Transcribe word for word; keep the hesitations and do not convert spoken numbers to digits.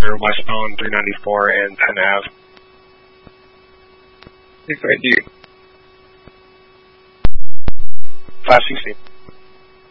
westbound three ninety-four and Penn Ave. Thank you. five sixteen.